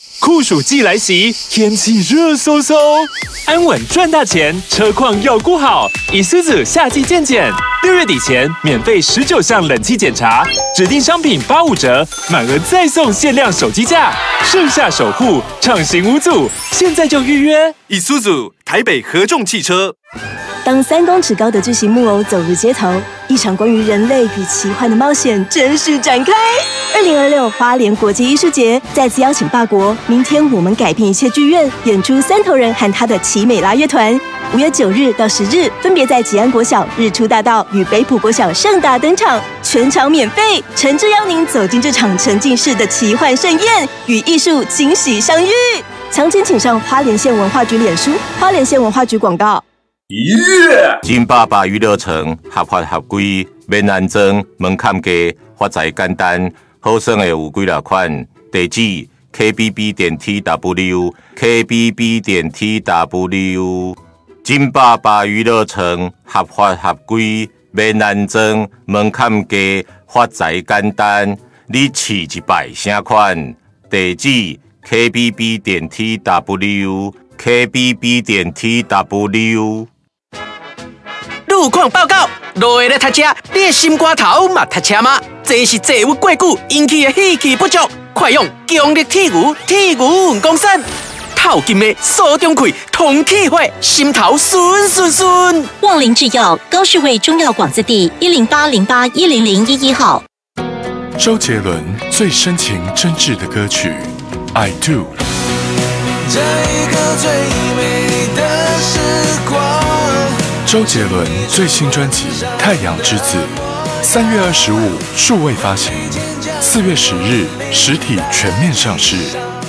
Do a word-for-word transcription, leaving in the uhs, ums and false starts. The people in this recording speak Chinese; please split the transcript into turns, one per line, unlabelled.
酷暑季来袭，天气热飕飕，安稳赚大钱，车况要顾好。以苏组夏季健检，六月底前免费十九项冷气检查，指定商品八五折，满额再送限量手机架，盛夏守护，畅行无阻，现在就预约。
以苏组台北合众汽车。
当三公尺高的巨型木偶走入街头，一场关于人类与奇幻的冒险正式展开。二零二六花莲国际艺术节再次邀请法国明天我们改变一切剧院演出三头人和他的奇美拉乐团。五月九日到十日，分别在吉安国小日出大道与北埔国小盛大登场，全场免费，诚挚邀您走进这场沉浸式的奇幻盛宴，与艺术惊喜相遇。详情请上花莲县文化局脸书、花莲县文化局广告。
Yeah! 金爸爸娱乐城合法合规，免安装，门槛低，发财简单，好耍的有几落款。地址 K B B 点 T W K B B 点 T W。金爸爸娱乐城合法合规，免安装，门槛低，发财简单。你试一摆啥款？地址 K B B 点 T W K B B 点 T W。
路况报告，落下咧读车，你的心肝头嘛读车吗？这是坐郁过久引起的气气不足，快用强力铁牛铁牛运功肾，透金的锁中开，通气血，心头顺顺顺。
旺林制药高士卫中药广字第一零八零八一零零一一号。
周杰伦最深情真挚的歌曲《I Do》。
这一刻最美的时光。
周杰伦最新专辑《太阳之子》，三月二十五数位发行，四月十日实体全面上市。